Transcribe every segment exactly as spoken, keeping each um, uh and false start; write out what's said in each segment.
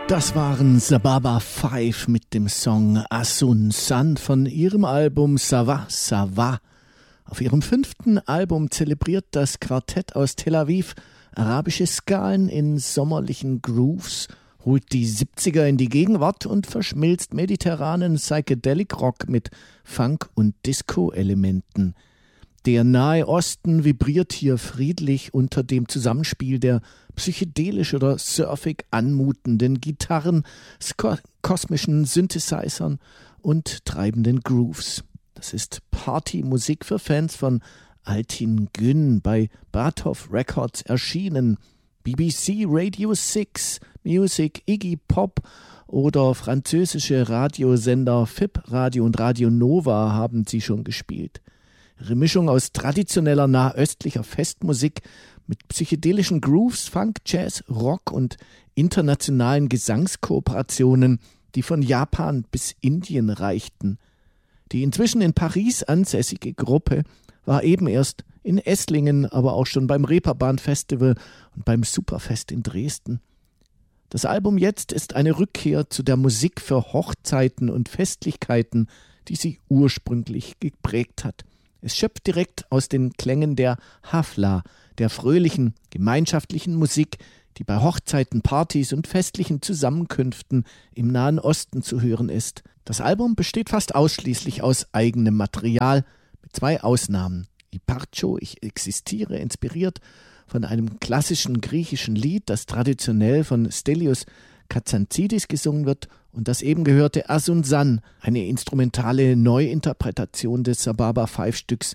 Das waren Sababa Five mit dem Song Asun San von ihrem Album Ça va, ça va. Auf ihrem fünften Album zelebriert das Quartett aus Tel Aviv arabische Skalen in sommerlichen Grooves, holt die siebziger in die Gegenwart und verschmilzt mediterranen Psychedelic Rock mit Funk- und Disco-Elementen. Der Nahe Osten vibriert hier friedlich unter dem Zusammenspiel der psychedelisch oder surfig anmutenden Gitarren, sko- kosmischen Synthesizern und treibenden Grooves. Das ist Partymusik für Fans von Altin Gün, bei Bartov Records erschienen. B B C Radio six, Music, Iggy Pop oder französische Radiosender F I P Radio und Radio Nova haben sie schon gespielt. Ihre Mischung aus traditioneller nahöstlicher Festmusik mit psychedelischen Grooves, Funk, Jazz, Rock und internationalen Gesangskooperationen, die von Japan bis Indien reichten. Die inzwischen in Paris ansässige Gruppe war eben erst in Esslingen, aber auch schon beim Reeperbahn Festival und beim Superfest in Dresden. Das Album jetzt ist eine Rückkehr zu der Musik für Hochzeiten und Festlichkeiten, die sie ursprünglich geprägt hat. Es schöpft direkt aus den Klängen der Hafla, der fröhlichen, gemeinschaftlichen Musik, die bei Hochzeiten, Partys und festlichen Zusammenkünften im Nahen Osten zu hören ist. Das Album besteht fast ausschließlich aus eigenem Material, mit zwei Ausnahmen. Iparcho, ich existiere, inspiriert von einem klassischen griechischen Lied, das traditionell von Stelios Katsantzidis gesungen wird, und das eben gehörte Asun San, eine instrumentale Neuinterpretation des Sababa Five-Stücks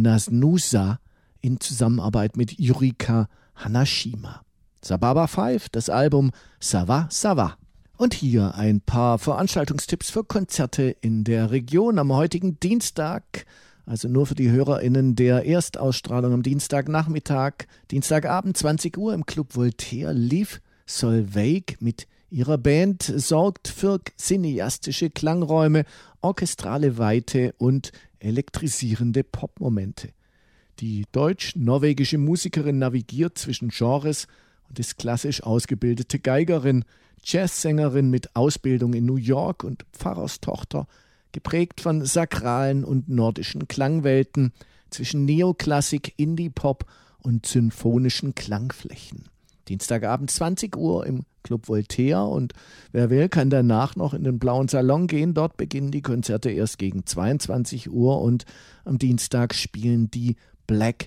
Nasnusa in Zusammenarbeit mit Yurika Hanashima. Sababa Five, das Album Ça va, ça va. Und hier ein paar Veranstaltungstipps für Konzerte in der Region am heutigen Dienstag, also nur für die HörerInnen der Erstausstrahlung am Dienstagnachmittag, Dienstagabend zwanzig Uhr im Club Voltaire. Liv Solveig mit ihrer Band sorgt für cineastische Klangräume, orchestrale Weite und elektrisierende Popmomente. Die deutsch-norwegische Musikerin navigiert zwischen Genres und ist klassisch ausgebildete Geigerin, Jazzsängerin mit Ausbildung in New York und Pfarrerstochter, geprägt von sakralen und nordischen Klangwelten zwischen Neoklassik, Indie-Pop und symphonischen Klangflächen. Dienstagabend zwanzig Uhr im Club Voltaire, und wer will, kann danach noch in den Blauen Salon gehen. Dort beginnen die Konzerte erst gegen zweiundzwanzig Uhr und am Dienstag spielen die Black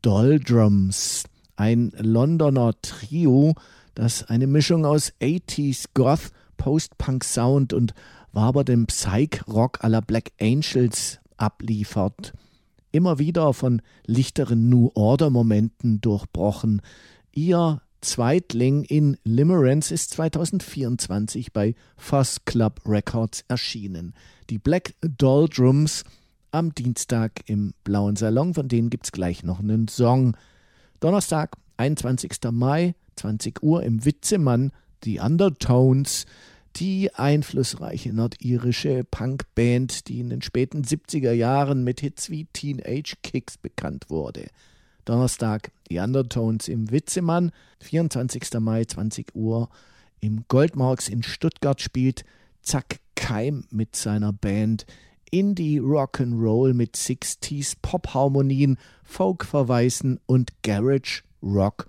Doldrums, ein Londoner Trio, das eine Mischung aus achtziger Goth, Post-Punk Sound und waberndem Psych-Rock à la Black Angels abliefert. Immer wieder von lichteren New Order-Momenten durchbrochen. Ihr Zweitling in Limerence ist zweitausendvierundzwanzig bei Fuzz Club Records erschienen. Die Black Doldrums am Dienstag im Blauen Salon, von denen gibt's gleich noch einen Song. Donnerstag, einundzwanzigster Mai, zwanzig Uhr im Witzemann, die Undertones, die einflussreiche nordirische Punkband, die in den späten siebziger Jahren mit Hits wie Teenage Kicks bekannt wurde. Donnerstag die Undertones im Witzemann, vierundzwanzigster Mai, zwanzig Uhr im Goldmarks in Stuttgart spielt Zack Keim mit seiner Band Indie Rock'n'Roll mit sechziger Pop-Harmonien, Folk-Verweisen und Garage Rock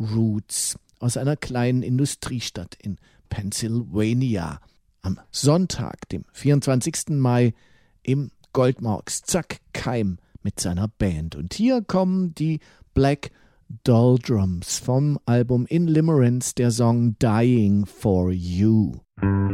Roots aus einer kleinen Industriestadt in Pennsylvania. Am Sonntag, dem vierundzwanzigsten Mai, im Goldmarks Zack Keim mit seiner Band. Und hier kommen die Black Doldrums vom Album In Limerence, der Song Dying for You.